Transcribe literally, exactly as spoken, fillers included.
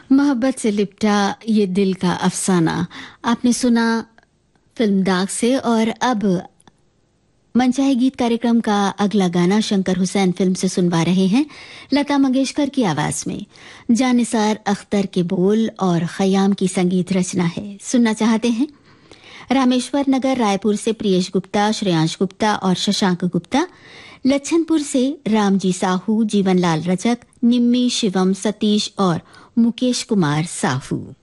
मोहब्बत से लिपटा ये दिल का अफसाना आपने सुना फिल्म दाग से। और अब मनचाहे गीत कार्यक्रम का अगला गाना शंकर हुसैन फिल्म से सुनवा रहे हैं लता मंगेशकर की आवाज में। जानिसार अख्तर के बोल और खयाम की संगीत रचना है। सुनना चाहते हैं रामेश्वर नगर रायपुर से प्रियेश गुप्ता, श्रेयांश गुप्ता और शशांक गुप्ता, लच्छनपुर से रामजी साहू, जीवनलाल रजक, निम्मी, शिवम, सतीश और मुकेश कुमार साहू।